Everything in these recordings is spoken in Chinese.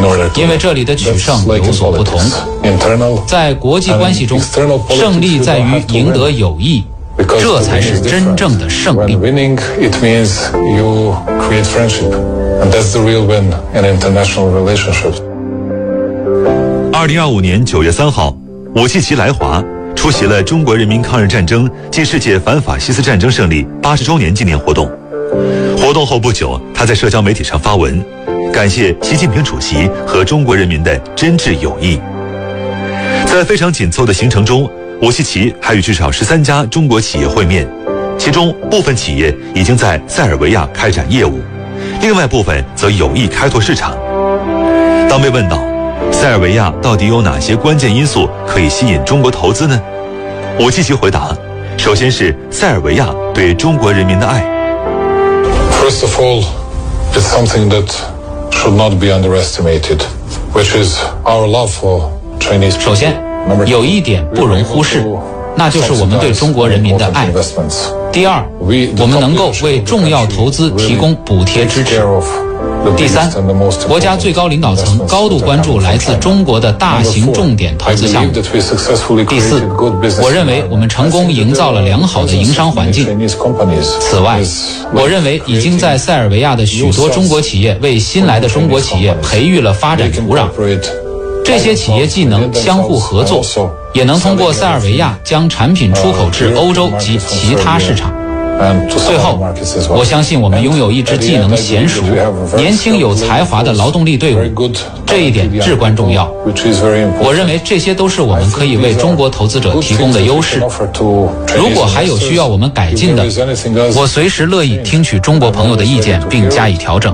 因为这里的取胜有所不同。在国际关系中，胜利在于赢得友谊，这才是真正的胜利。 2025年9月3号，武契奇来华出席了中国人民抗日战争暨世界反法西斯战争胜利80周年纪念活动。活动后不久，他在社交媒体上发文，感谢习近平主席和中国人民的真挚友谊。在非常紧凑的行程中，武契奇还与至少13家中国企业会面，其中部分企业已经在塞尔维亚开展业务，另外部分则有意开拓市场。当被问到塞尔维亚到底有哪些关键因素可以吸引中国投资呢？武契奇回答，首先是塞尔维亚对中国人民的爱。 First of all, it's something that should not be underestimated, which is our love for Chinese people. 首先，有一点不容忽视，那就是我们对中国人民的爱。第二，我们能够为重要投资提供补贴支持。第三，国家最高领导层高度关注来自中国的大型重点投资项目。第四，我认为我们成功营造了良好的营商环境。此外，我认为已经在塞尔维亚的许多中国企业为新来的中国企业培育了发展土壤。这些企业既能相互合作，也能通过塞尔维亚将产品出口至欧洲及其他市场。最后，我相信我们拥有一支技能娴熟、年轻有才华的劳动力队伍，这一点至关重要。我认为这些都是我们可以为中国投资者提供的优势。如果还有需要我们改进的，我随时乐意听取中国朋友的意见并加以调整。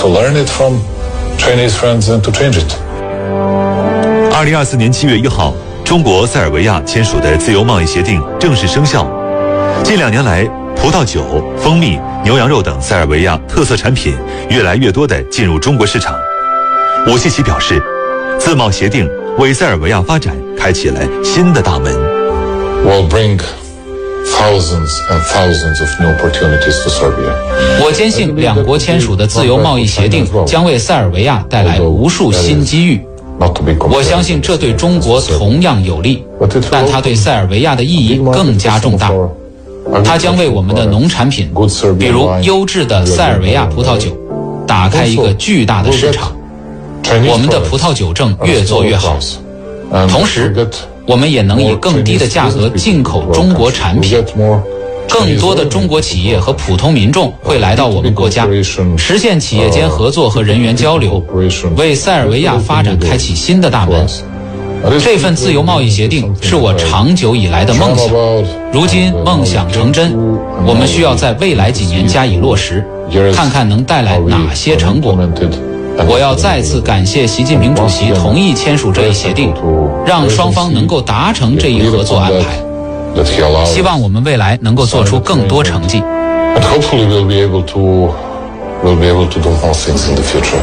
2024年7月1号，中国塞尔维亚签署的自由贸易协定正式生效。近2年来，葡萄酒、蜂蜜、牛羊肉等塞尔维亚特色产品越来越多地进入中国市场。武契奇表示，自贸协定为塞尔维亚发展开启了新的大门。 Will bring thousands and thousands of new opportunities to Serbia. 我坚信两国签署的自由贸易协定将为塞尔维亚带来无数新机遇。我相信这对中国同样有利，但它对塞尔维亚的意义更加重大。它将为我们的农产品，比如优质的塞尔维亚葡萄酒，打开一个巨大的市场。我们的葡萄酒证越做越好，同时我们也能以更低的价格进口中国产品。更多的中国企业和普通民众会来到我们国家，实现企业间合作和人员交流，为塞尔维亚发展开启新的大门。这份自由贸易协定是我长久以来的梦想，如今梦想成真，我们需要在未来几年加以落实，看看能带来哪些成果。我要再次感谢习近平主席同意签署这一协定，让双方能够达成这一合作安排。希望我们未来能够做出更多成绩。 And hopefully we'll be able to do more things in the future.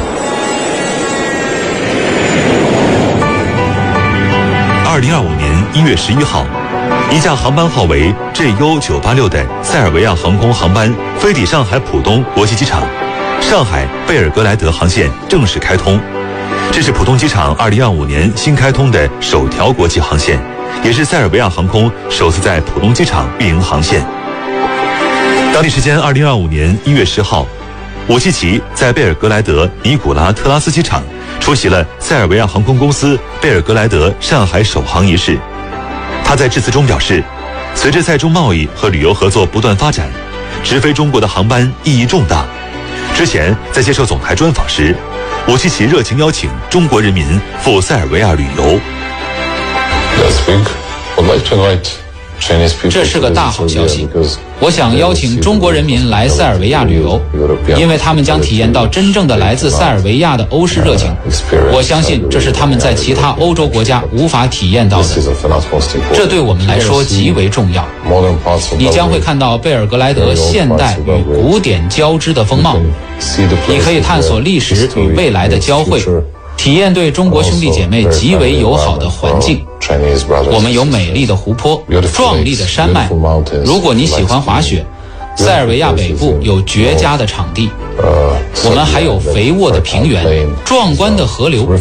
2025年1月11号，一架航班号为 JU986 的塞尔维亚航空航班飞抵上海浦东国际机场，上海贝尔格莱德航线正式开通。这是浦东机场2025年新开通的首条国际航线，也是塞尔维亚航空首次在浦东机场运营航线。当地时间2025年1月10号，武契奇在贝尔格莱德尼古拉特拉斯机场出席了塞尔维亚航空公司贝尔格莱德上海首航仪式。他在致辞中表示，随着塞中贸易和旅游合作不断发展，直飞中国的航班意义重大。之前在接受总台专访时，武契奇热情邀请中国人民赴塞尔维亚旅游。 这是个大好消息，我想邀请中国人民来塞尔维亚旅游，因为他们将体验到真正的来自塞尔维亚的欧式热情。我相信这是他们在其他欧洲国家无法体验到的，这对我们来说极为重要。你将会看到贝尔格莱德现代与古典交织的风貌，你可以探索历史与未来的交汇，体验对中国兄弟姐妹极为友好的环境。我们有美丽的湖泊、壮丽的山脉。如果你喜欢滑雪，塞尔维亚北部有绝佳的场地。我们还有肥沃的平原、壮观的河流